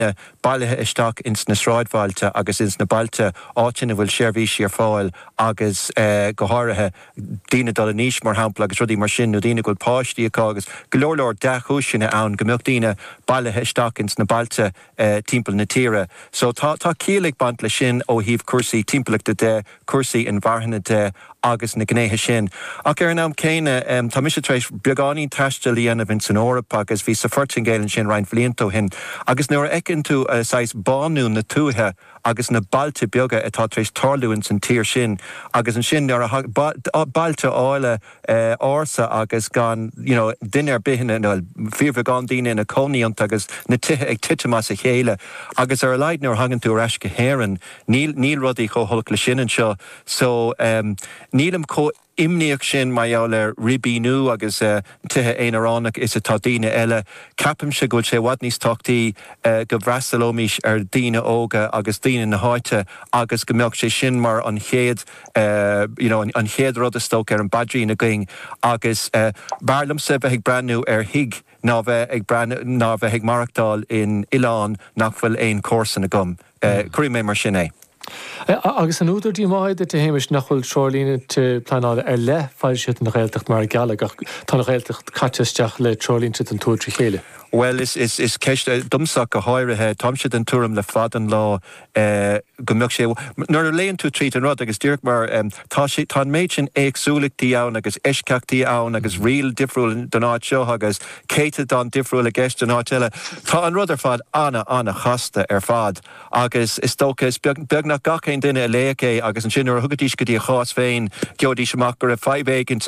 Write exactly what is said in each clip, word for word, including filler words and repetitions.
bailithe isteach ins na sráidbhailte agus ins na bailte áitina bhfuil séirbhís ar fáil agus go háirithe daoine dul níos mar hampla agus rudí mar sin nó daoine go páistí agus go leor de chúisina ann go mbeadh daoine bailithe isteach ins na bailte timpeall na tíre. So tá tá cíalaigh bant le sin ó híomh cuasaí timpplaachta de cuasaí in bharthanna de agus na gnéthe sin. Ach ar an am céine tá mis éis beagáí taiste líana vin san Eorpa agus bhí sa fortingéilen sin rein bhlíontó hin. Agus nuair ecinn tú sais banú na túthe agus na bailte beaga atá éis tarlúin san tír sin. Agus an sin nuair bailte áile ása agus gan duine ar bihinna fíomh gan daoine na cóníont agus na tithe ag titemas a chéile. Agus ar a leid nuair hagann tú reis go héireann, níl rudaí cho thulacht le sin an seo. So nílam có imníoch sin maiall ar ribínú agus tithe éonaránach is atá daoine eile. Capim se gúil sé bhd níos tochtaí go bhreasalómís ar daoine óga agus daoine na háite agus go mbeadh sé sin mar an chéad an chéad rud is tóg ar an badrí na going agus bearlam sa bheith ag breanú ar hiig ná bheith ag ná bheith ag marachtáil in Ileán nach bhfuil éon córsan na gom. Cuirí mé mar sin é. Agus an úidir dí máid te héimis nachfuil trolíine te planáda ar le fáil siad na réalteach mar geala ach tá na réalteach caiteisteach le trolínte an túir trí chéile. Well, is is is ceiste dumsach go háirithe tám siad an túram le fadan lá go mbeadh sé nuair a léonn tú tríd an rud agus dúirt mar tá sé tá méid sin éagsúlaachtaí ann agus eisceachtaí ann agus rial difriúil don áit seo agus céite don difriúil a gceist an áit eile. Tá an rud ar fad anna anna chasta ar fad agus is tóchas beag nach gachéin duine a léché agus an sin nuair a thugadtíos go dtí a chás féin geodí semach gur a fáibéigint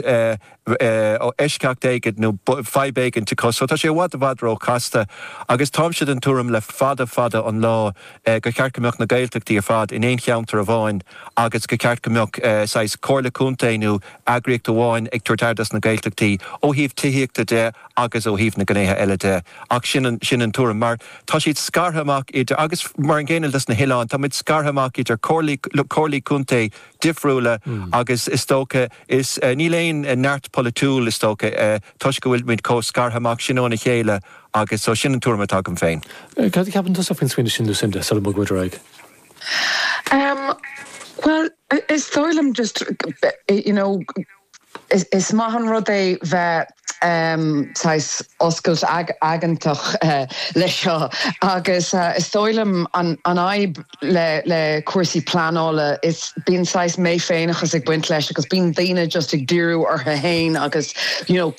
ó eisceacht éigid nó fáibéigint te cos. So tá sé bhd a bhd casta agus tám siad an túram le fada fada an lá go ceart gombeoch na gailteachtaí ar fad in éon cheantar a bháin agus go ceart gombeoch sais cóirla cúntainú agriocht a bháin ag tuairteardas na gailteachtaí ó híomh tithiíochta de agus ó híomh na gnéthe eile de ach sin an sin an túram mar tá siad scarthaach idir agus mar an ggéanal na Hileán tá muid scarthaach idir cóirlaí cúnta difriúla agus is tócha is ní léon neart polytúil is tócha tuis go bhfuil muid có scarthaach sinóna chéile agus so sin an túrma tá an féin. Cad ceapan tusa fin swinne sin lucinda sal mo gwydraig? Um, well, is stoilm just, you know, is, is mahan rud é bheith um, sais oscailt ag, agantach uh, le seo agus uh, is stoilm an, an aib le, le cuasaí planála is bíon sais mé féin agus ag buint leis agus bíon daoine just ag dúrú ar a héin agus you know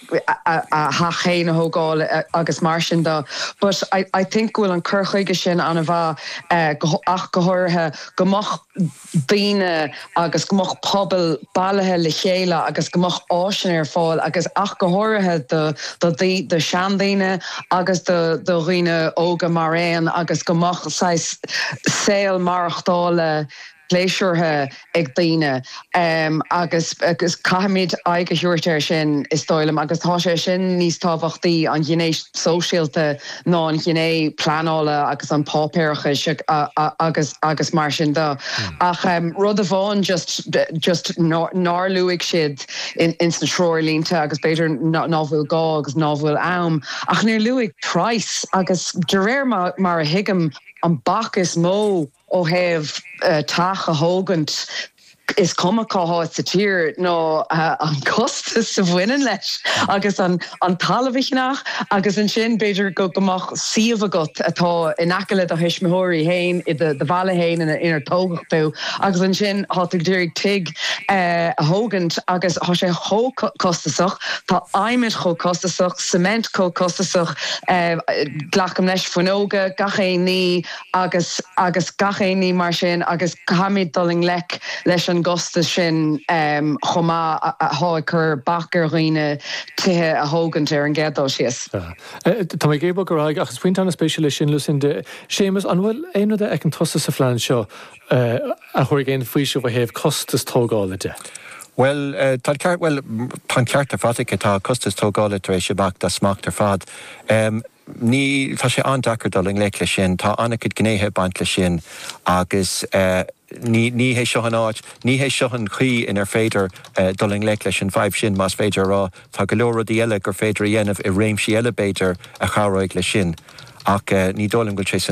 a ha chéin a thógáil agus mar sin da. But I, I think bhfuil an curchuige sin an a bheith uh, ach go háirithe gomach daoine agus gomach pobl bailithe le chéile agus gomach áisin ar fáil agus ach go háirithe de de seandaine agus de de riine óga mar éan agus gomach sais saoil marachtála léisiúrthe ag daoine um, agus agus caiimiid aige thuirtear sin is stoilm agus tá sé sin níos tábhachtaí an ghinné sóisialta ná an ghinné planála agus an pápéiricha agus agus mar sin da. Ach um, rud a bháin just just nárluigh siad in in san Troirlínta agus beidir nábhfuil gá agus nábhfuil am ach níor luigh trais agus de réir mar, mar a hiigem an bachas mó ó heh uh, tacha hógant is cuma cáthá sa tír nó uh, an costas sa bhainean leis agus an, an talmhaichnach agus an sin beidir go gomach siomh agat atá in acala a hisismithirí hain i de bhela hain ina inar tógachtú agus an sin hátar dúigh tig uh, a hógant agus há sé cho costasach tá aimimiid cho costasach cement có costasach uh, glacham leis fanóga gachéin ní agus agus gachéin ní mar sin agus caimiid doling lec leis an gosta sin um, chomá a háicur bachar riine tithe a hógant ar an gcéadó sios. Tá mé gébo go raig agus puint anna spéisiúla sin Lucinda sémas an bhfuil éonada ag an tosta sa phlean seo a chuir géin faoisio bh héobh costas tógála de. Well, uh, tá ceart well tá ceart a fatic atá costas tógála tar éis seach de smacht ar fad. Um, ní tá sé an dachar doling le le sin, tá annachid gnéthe baint le sin agus uh, ní ní hé seo an áit, ní hé seo an chuí in ar féidir uh, doling le leis an bhaibh sin más féidir rá, tá go leor rudí eile gur féidir dhéanamh i réimsí eile béidir a charáig le sin. ach ní dólam go sé